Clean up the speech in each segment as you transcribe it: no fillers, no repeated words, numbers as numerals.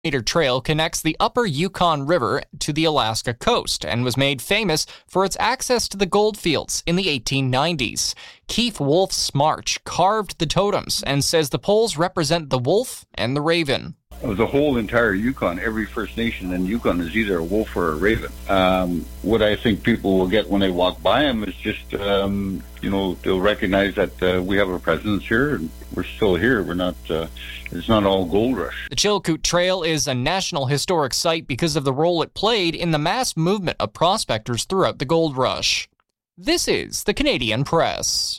meter trail connects the upper Yukon River to the Alaska coast and was made famous for its access to the goldfields in the 1890s. Keith Wolf-Smarch carved the totems and says the poles represent the wolf and the raven. Of the whole entire Yukon, every First Nation in Yukon is either a wolf or a raven. What I think people will get when they walk by them is just, they'll recognize that we have a presence here and we're still here. We're not, it's not all gold rush. The Chilkoot Trail is a National Historic Site because of the role it played in the mass movement of prospectors throughout the gold rush. This is the Canadian Press.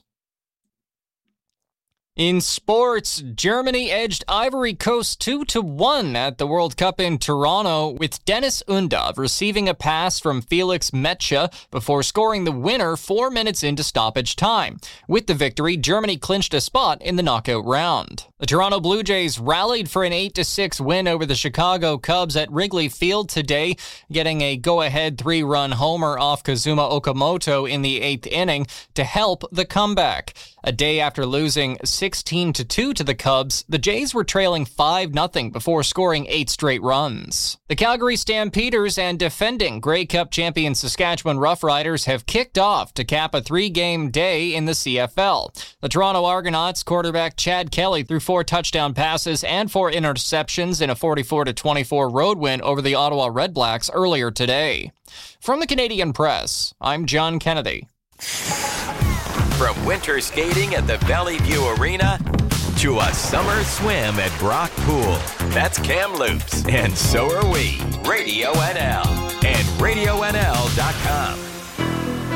In sports, Germany edged Ivory Coast 2-1 at the World Cup in Toronto, with Dennis Undav receiving a pass from Felix Metsche before scoring the winner 4 minutes into stoppage time. With the victory, Germany clinched a spot in the knockout round. The Toronto Blue Jays rallied for an 8-6 win over the Chicago Cubs at Wrigley Field today, getting a go-ahead 3-run homer off Kazuma Okamoto in the 8th inning to help the comeback. A day after losing 16-2 to the Cubs, the Jays were trailing 5-0 before scoring 8 straight runs. The Calgary Stampeders and defending Grey Cup champion Saskatchewan Roughriders have kicked off to cap a 3-game day in the CFL. The Toronto Argonauts quarterback Chad Kelly threw 4 touchdown passes and 4 interceptions in a 44-24 road win over the Ottawa Redblacks earlier today. From the Canadian Press, I'm John Kennedy. From winter skating at the Valley View Arena to a summer swim at Brock Pool. That's Kamloops, and so are we. Radio NL and RadioNL.com.